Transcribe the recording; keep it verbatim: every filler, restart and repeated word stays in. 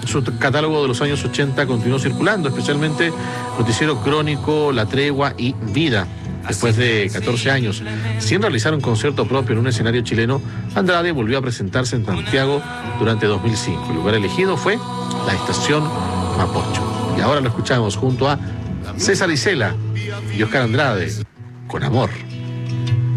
Su catálogo de los años ochenta continuó circulando, especialmente Noticiero Crónico, La Tregua y Vida. Después de catorce años, sin realizar un concierto propio en un escenario chileno, Andrade volvió a presentarse en Santiago durante dos mil cinco. El lugar elegido fue la Estación Mapocho. Y ahora lo escuchamos junto a César Isela y Oscar Andrade, Con Amor.